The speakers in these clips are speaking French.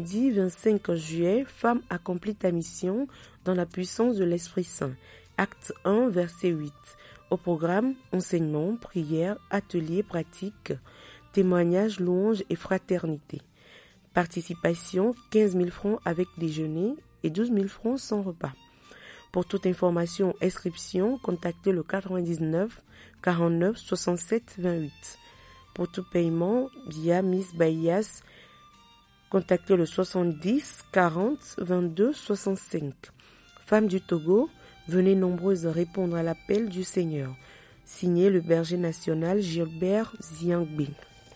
Lundi 25 juillet, femme accomplit ta mission dans la puissance de l'Esprit Saint. Acte 1, verset 8. Au programme, enseignement, prière, atelier, pratique, témoignage, louange et fraternité. Participation, 15 000 francs avec déjeuner et 12 000 francs sans repas. Pour toute information, inscription, contactez le 99 49 67 28. Pour tout paiement, via Miss Bayas, contactez le 70 40 22 65. Femmes du Togo, venez nombreuses répondre à l'appel du Seigneur. Signé le berger national Gilbert Ziangbe.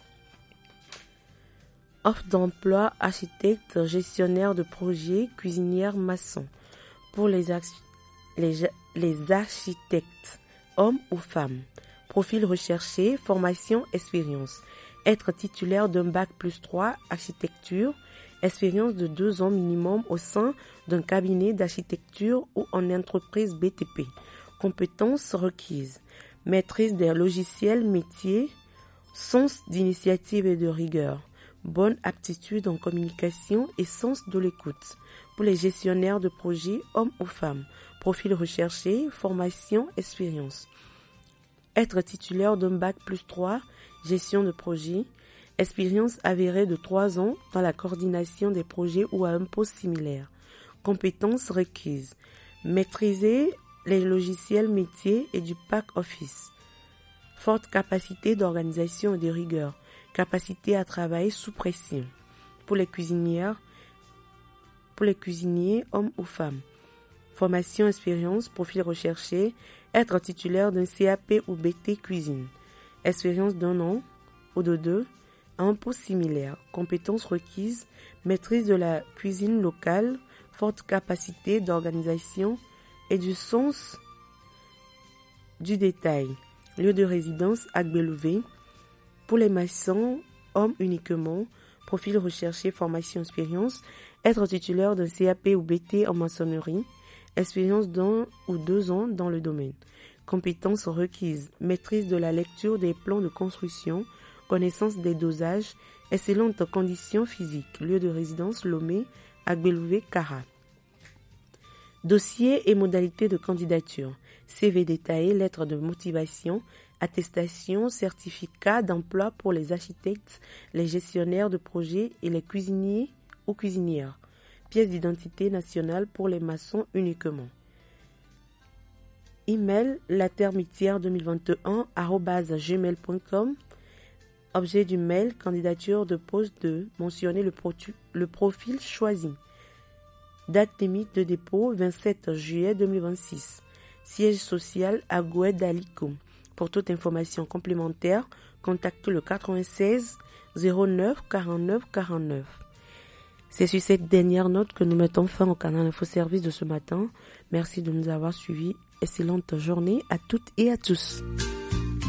Offre d'emploi, architecte, gestionnaire de projet, cuisinière, maçon. Pour les architectes, hommes ou femmes. Profil recherché, formation, expérience. Être titulaire d'un bac plus 3, architecture, expérience de 2 ans minimum au sein d'un cabinet d'architecture ou en entreprise BTP. Compétences requises. Maîtrise des logiciels métiers, sens d'initiative et de rigueur. Bonne aptitude en communication et sens de l'écoute. Pour les gestionnaires de projets, hommes ou femmes. Profil recherché, formation, expérience. Être titulaire d'un bac plus 3, gestion de projet, expérience avérée de 3 ans dans la coordination des projets ou à un poste similaire. Compétences requises. Maîtriser les logiciels métiers et du pack office. Forte capacité d'organisation et de rigueur. Capacité à travailler sous pression. Pour les cuisiniers, hommes ou femmes. Formation, expérience, profil recherché, être titulaire d'un CAP ou BT cuisine. Expérience d'1 an ou de 2 à un poste similaire. Compétences requises, maîtrise de la cuisine locale, forte capacité d'organisation et du sens du détail. Lieu de résidence, Agbelouvé. Pour les maçons, hommes uniquement, profil recherché, formation, expérience, être titulaire d'un CAP ou BT en maçonnerie, expérience d'1 ou 2 ans dans le domaine. Compétences requises, maîtrise de la lecture des plans de construction, connaissance des dosages, excellentes conditions physiques, lieu de résidence Lomé, Agbelouvé, Kara. Dossier et modalités de candidature, CV détaillé, lettre de motivation, attestation, certificat d'emploi pour les architectes, les gestionnaires de projets et les cuisiniers ou cuisinières. Pièce d'identité nationale pour les maçons uniquement. Email latermitière2021@gmail.com. Objet du mail, candidature de poste 2, mentionner le profil choisi. Date limite de dépôt 27 juillet 2026. Siège social à Goued-Daliko. Pour toute information complémentaire, contactez le 96 09 49 49. C'est sur cette dernière note que nous mettons fin au canal Info Service de ce matin. Merci de nous avoir suivis. Excellente journée à toutes et à tous.